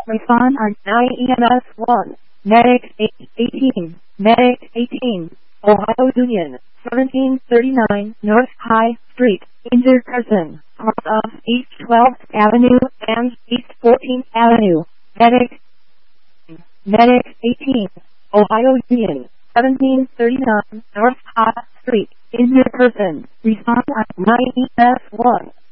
Respond on 9 EMS 1. Medic 18. Medic 18. Ohio Union 1739 North High Street. Injured person. Part of East 12th Avenue and East 14th Avenue. Medic 18. Ohio Union 1739 North High Street. Injured person. Respond on 9 EMS 1.